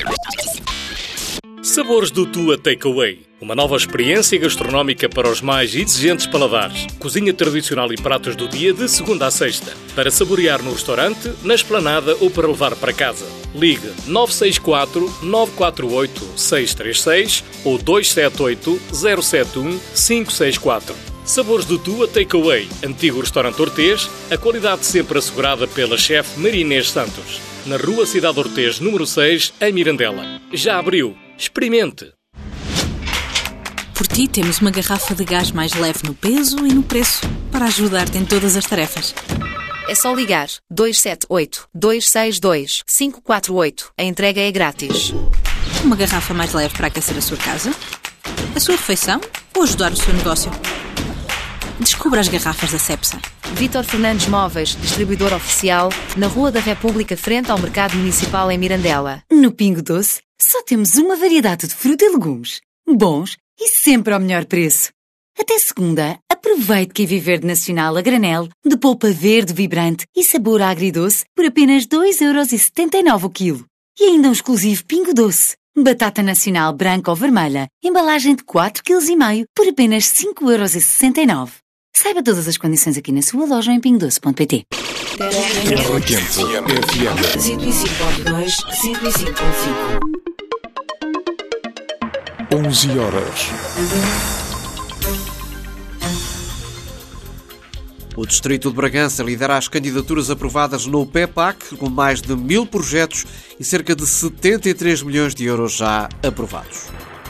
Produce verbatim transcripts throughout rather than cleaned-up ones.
Sabores do Tua Takeaway. Uma nova experiência gastronómica para os mais exigentes paladares. Cozinha tradicional e pratos do dia de segunda a sexta. Para saborear no restaurante, na esplanada ou para levar para casa. Ligue nove seis quatro, nove quatro oito, seis três seis ou dois sete oito, zero sete um, cinco seis quatro. Sabores do Tua Takeaway. Antigo restaurante Ortês. A qualidade sempre assegurada pela chefe Marinês Santos. Na Rua Cidade Ortês, número seis, em Mirandela. Já abriu. Experimente! Por ti temos uma garrafa de gás mais leve no peso e no preço para ajudar-te em todas as tarefas. É só ligar dois sete oito, dois seis dois, cinco quatro oito. A entrega é grátis. Uma garrafa mais leve para aquecer a sua casa, a sua refeição ou ajudar o seu negócio. Descubra as garrafas da Cepsa. Vítor Fernandes Móveis, distribuidor oficial, na Rua da República, frente ao Mercado Municipal em Mirandela. No Pingo Doce, só temos uma variedade de fruta e legumes, bons e sempre ao melhor preço. Até segunda, aproveite que é viver de nacional a granel, de polpa verde vibrante e sabor agridoce por apenas dois euros e setenta e nove o quilo. E ainda um exclusivo Pingo Doce. Batata nacional branca ou vermelha, embalagem de quatro vírgula cinco quilos por apenas cinco euros e sessenta e nove. Saiba todas as condições aqui na sua loja em pingo doce ponto pt. Terra Quente F M cento e cinco ponto dois, cento e cinco ponto cinco. onze horas. O Distrito de Bragança lidera as candidaturas aprovadas no P E P A C, com mais de mil projetos e cerca de setenta e três milhões de euros já aprovados.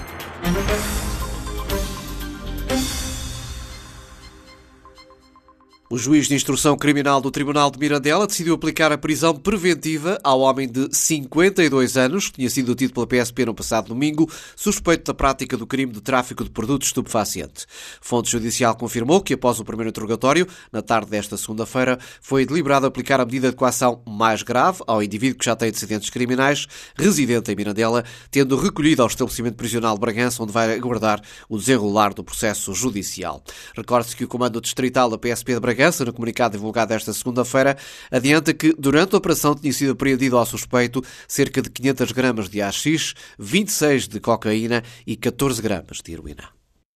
O juiz de instrução criminal do Tribunal de Mirandela decidiu aplicar a prisão preventiva ao homem de cinquenta e dois anos, que tinha sido detido pela P S P no passado domingo, suspeito da prática do crime de tráfico de produtos estupefacientes. Fonte judicial confirmou que, após o primeiro interrogatório, na tarde desta segunda-feira, foi deliberado aplicar a medida de coação mais grave ao indivíduo que já tem antecedentes criminais, residente em Mirandela, tendo recolhido ao estabelecimento prisional de Bragança, onde vai aguardar o desenrolar do processo judicial. Recorde-se que o Comando Distrital da P S P de Bragança, no comunicado divulgado esta segunda-feira, adianta que, durante a operação, tinha sido apreendido ao suspeito cerca de quinhentas gramas de haxixe, vinte e seis de cocaína e catorze gramas de heroína.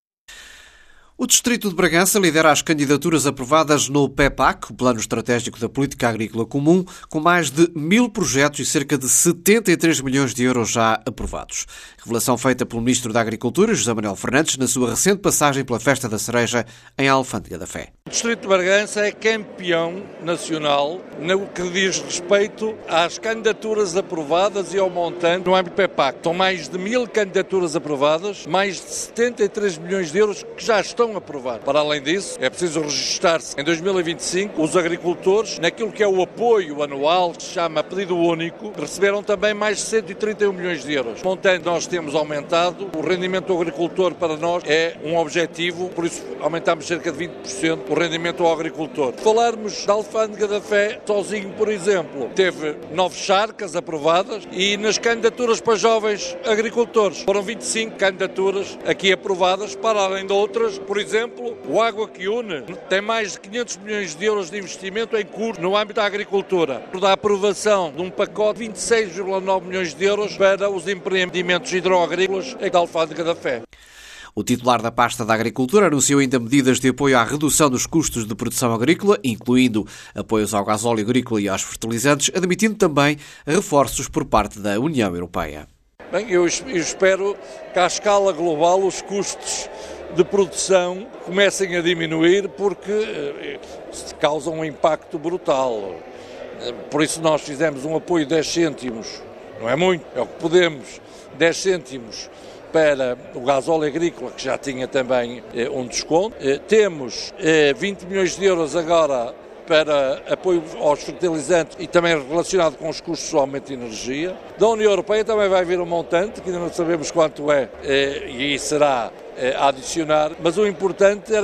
O Distrito de Bragança lidera as candidaturas aprovadas no P E P A C, o Plano Estratégico da Política Agrícola Comum, com mais de mil projetos e cerca de setenta e três milhões de euros já aprovados. Revelação feita pelo Ministro da Agricultura, José Manuel Fernandes, na sua recente passagem pela Festa da Cereja em Alfândega da Fé. O Distrito de Bragança é campeão nacional no que diz respeito às candidaturas aprovadas e ao montante no âmbito do P E P A C. São mais de mil candidaturas aprovadas, mais de setenta e três milhões de euros que já estão aprovados. Para além disso, é preciso registar-se em dois mil e vinte e cinco os agricultores naquilo que é o apoio anual, que se chama pedido único, receberam também mais de cento e trinta e um milhões de euros. Montante nós temos aumentado, o rendimento do agricultor para nós é um objetivo, por isso aumentamos cerca de vinte por cento o rendimento ao agricultor. Falarmos da Alfândega da Fé, sozinho, por exemplo, teve nove charcas aprovadas e nas candidaturas para jovens agricultores foram vinte e cinco candidaturas aqui aprovadas, para além de outras. Por exemplo, o Água que Une tem mais de quinhentos milhões de euros de investimento em curso no âmbito da agricultura, da aprovação de um pacote de vinte e seis vírgula nove milhões de euros para os empreendimentos hidroagrícolas da Alfândega da Fé. O titular da pasta da Agricultura anunciou ainda medidas de apoio à redução dos custos de produção agrícola, incluindo apoios ao gasóleo agrícola e aos fertilizantes, admitindo também reforços por parte da União Europeia. Bem, eu espero que à escala global os custos de produção comecem a diminuir, porque causam um impacto brutal. Por isso nós fizemos um apoio de dez cêntimos, não é muito, é o que podemos, dez cêntimos para o gasóleo agrícola, que já tinha também eh, um desconto. Eh, temos eh, vinte milhões de euros agora para apoio aos fertilizantes e também relacionado com os custos do aumento de energia. Da União Europeia também vai vir um montante, que ainda não sabemos quanto é, eh, e será eh, a adicionar, mas o importante era